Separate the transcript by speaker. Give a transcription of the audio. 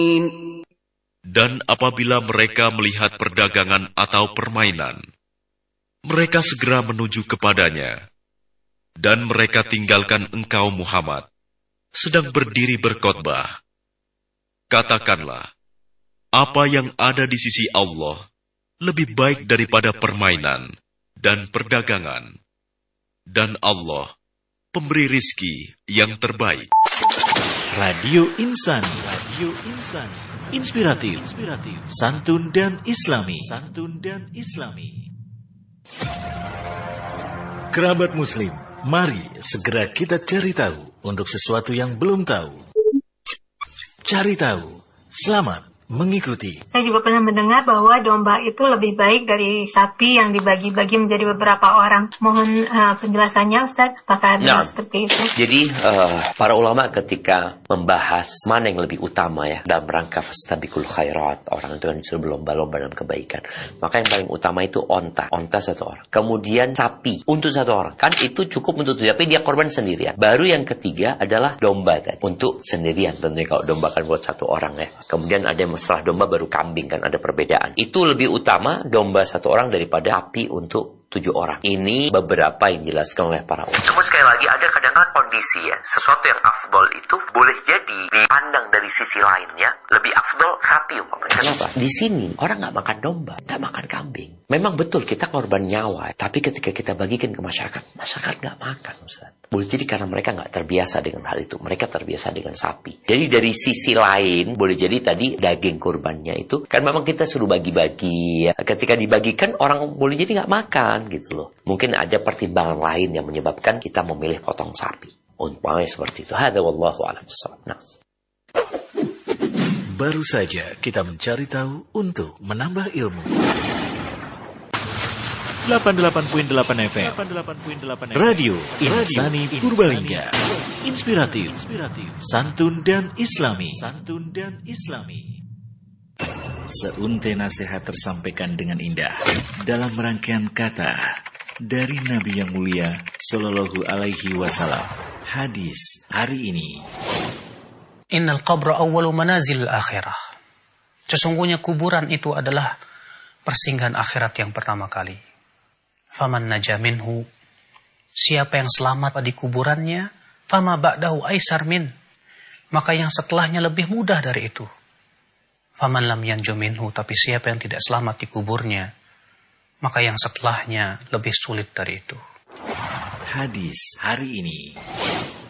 Speaker 1: Dan apabila mereka melihat perdagangan atau permainan, mereka segera menuju kepadanya. Dan mereka tinggalkan engkau Muhammad, sedang berdiri berkhotbah. Katakanlah, apa yang ada di sisi Allah lebih baik daripada permainan dan perdagangan. Dan Allah, pemberi rizki yang terbaik.
Speaker 2: Radio Insani, inspiratif, santun dan islami. Kerabat Muslim, mari segera kita cari tahu untuk sesuatu yang belum tahu. Cari tahu, selamat mengikuti.
Speaker 3: Saya juga pernah mendengar bahwa domba itu lebih baik dari sapi yang dibagi-bagi menjadi beberapa orang. Mohon penjelasannya, Ustaz, apakah benar seperti itu?
Speaker 4: Jadi para ulama ketika membahas mana yang lebih utama ya dalam rangka fastabiqul khairat, orang itu kan disuruh berlomba-lomba dalam kebaikan. Maka yang paling utama itu onta satu orang. Kemudian sapi untuk satu orang. Kan itu cukup untuk tapi dia korban sendirian. Baru yang ketiga adalah domba untuk sendirian. Tentunya kalau domba kan buat satu orang ya. Kemudian ada yang setelah domba baru kambing, kan ada perbedaan. Itu lebih utama domba satu orang daripada sapi untuk 7 orang. Ini beberapa yang dijelaskan oleh para ulama. Cuma sekali lagi ada kadang-kadang kondisi ya, sesuatu yang afdol itu boleh jadi dipandang dari sisi lainnya lebih afdol sapi umpamanya. Kenapa? Di sini orang nggak makan domba, nggak makan kambing. Memang betul kita korban nyawa, tapi ketika kita bagikan ke masyarakat nggak makan, Ustaz. Boleh jadi karena mereka nggak terbiasa dengan hal itu, mereka terbiasa dengan sapi. Jadi dari sisi lain boleh jadi tadi daging kurbannya itu kan memang kita suruh bagi-bagi ya. Ketika dibagikan orang boleh jadi nggak makan gitu loh. Mungkin ada pertimbangan lain yang menyebabkan kita memilih potong sapi. Umpamanya seperti itu. Hadza wallahu a'lam bissawab. Nah.
Speaker 2: Baru saja kita mencari tahu untuk menambah ilmu. 88.8 FM Radio Insani Purbalingga. Inspiratif, santun dan islami. Seuntai nasihat tersampaikan dengan indah dalam rangkaian kata dari Nabi yang mulia Sallallahu Alaihi Wasallam. Hadis hari ini.
Speaker 5: Innal qabra awwalu manazil akhirah. Sesungguhnya kuburan itu adalah persinggahan akhirat yang pertama kali. Faman naja minhu, siapa yang selamat di kuburannya, fama ba'dahu aisar min, maka yang setelahnya lebih mudah dari itu. Faman lam yanju minhu, tapi siapa yang tidak selamat di kuburnya, maka yang setelahnya lebih sulit dari itu.
Speaker 2: Hadis hari ini.